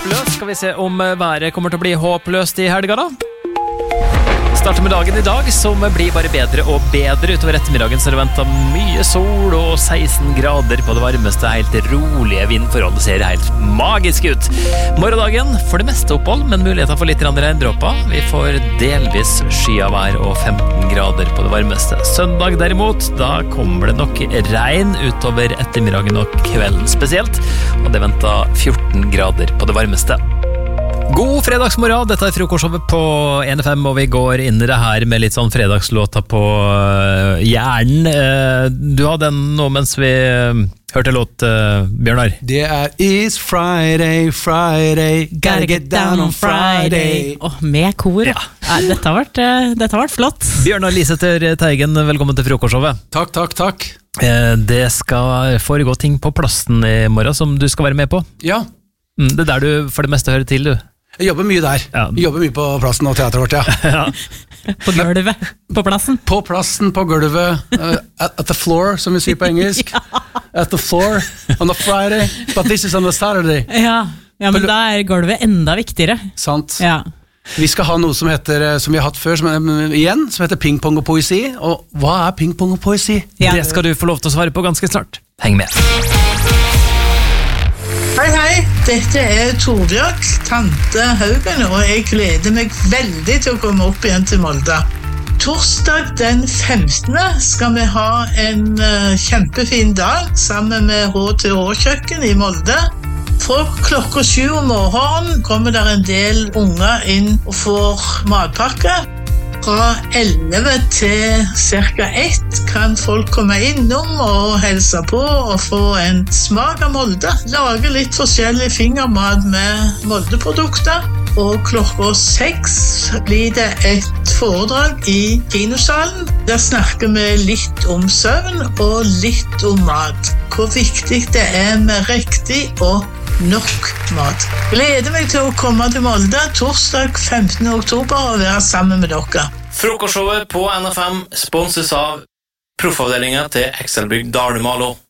håpløst. Skal vi se om været kommer til å bli håpløst I helga da. Starter med dagen I dag, som blir bare bedre og bedre. Utover ettermiddagen så det ventet mye sol og 16 grader på det varmeste. Helt rolige vindforhold, det ser helt magisk ut. Morgendagen for det meste opphold, men muligheter for litt regndråper. Vi får delvis skyavær og 15 grader på det varmeste. Søndag derimot, da kommer det nok regn utover ettermiddagen og kvelden spesielt. Og det ventet 14 grader på det varmeste. God fredagsmorgen, dette frokostshowet på 1FM, og vi går inn I det her med litt sånn fredagslåta på hjernen. Du hadde den nå mens vi hørte låt, Bjørnar. Det It's Friday, Friday, gotta get down on Friday. Med kor. Ja. Dette har vært flott. Bjørnar Liseter Teigen, velkommen til frokostshowet. Takk. Det skal foregå ting på plassen I morgen som du skal være med på. Ja. Det der du for det meste hører til, du. Jeg jobber mye der. Ja. Jeg jobber mye på plassen og teateret vårt, ja. På gulvet, på plassen. På plassen, på gulvet. At the floor, som vi sier på engelsk. At the floor, on a Friday, but this is on a Saturday. Ja, men da gulvet enda viktigere. Sant. Ja. Vi skal ha noe som heter, som vi har hatt før, som heter pingpong og poesi. Og hva pingpong og poesi? Ja. Det skal du få lov til å svare på ganske snart. Heng med. Hei, dette Torbjørg, tante Haugen, og jeg gleder meg veldig til å komme opp igjen til Molde. Torsdag den 15. skal vi ha en kjempefin dag sammen med HTH-kjøkken I Molde. Fra klokka 7 om morgenen kommer der en del unger inn og får matpakke. Fra 11 til ca. 1 kan folk komme innom og helse på og få en smak av Molde. Lage litt forskjellig fingermat med Molde-produkter. Og klokka 6 blir det et foredrag I kinosalen. Der snakker vi litt om søvn og litt om mat. Hvor viktig det med riktig og nok mat. Gleder meg til å komme til Molde torsdag 15. oktober og være sammen med dere. Frokostshowet på NFM sponses av proffavdelingen til Excelbygg Dalumalo.